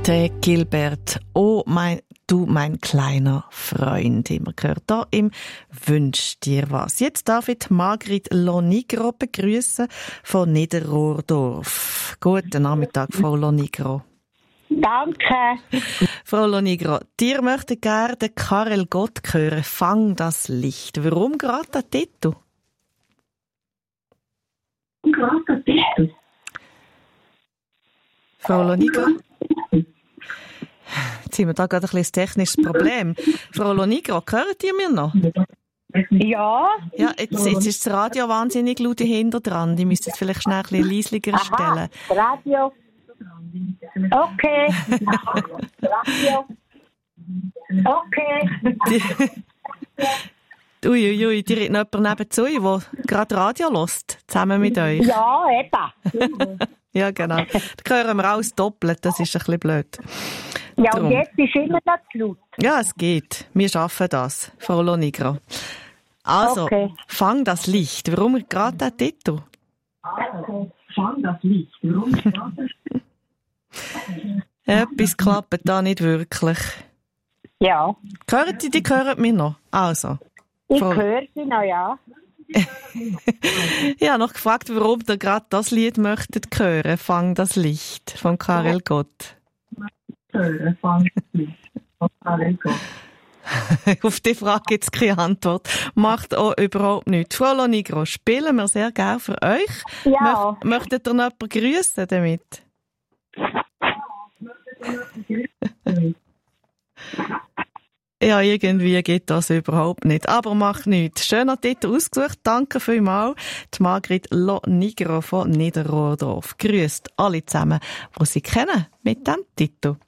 Der Gilbert, oh mein kleiner Freund, immer gehört da im «Wünsch dir was». Jetzt darf ich Margrit Lonigro begrüßen von Niederrohrdorf. Guten Nachmittag, Frau Lonigro. Danke. Frau Lonigro, dir möchte gerne den Karel Gott hören. «Fang das Licht». Warum gerade der Titel? Frau Lonigro? Jetzt haben wir da gerade ein technisches Problem. Frau Lonigro, hört ihr mir noch? Ja. Ja, jetzt ist das Radio wahnsinnig laut hinter dran. Die müsst jetzt vielleicht schnell ein bisschen leislicher stellen. Radio. Okay. Radio. Okay. Uiuiui, die redet noch jemand nebenzu, der gerade Radio hört, zusammen mit euch. Ja, eben. Ja, genau. Da hören wir alles doppelt, das ist ein bisschen blöd. Ja, Drum. und jetzt ist immer noch zu laut. Ja, es geht. Wir schaffen das, Frau Lonigro. Also, Okay. «Fang das Licht». Warum gerade der Titel? Fang das Licht. Warum gerade Etwas klappt da nicht wirklich. Ja. Hören Sie, die hören mich noch? Also. Ich Frau- höre sie noch, ja. Ich habe noch gefragt, warum ihr gerade das Lied möchtet hören. «Fang das Licht» von Karel Gott. Fang das Licht von Karel Gott. Auf die Frage gibt es keine Antwort. Macht auch überhaupt nichts. Frau Lonigro, spielen wir sehr gerne für euch. Ja. Möchtet ihr noch jemanden grüssen damit? Ja, irgendwie geht das überhaupt nicht. Aber macht nichts. Schöner Titel ausgesucht. Danke vielmals. Die Margrit Lonigro von Niederrohrdorf grüßt alle zusammen, die sie kennen mit diesem Titel.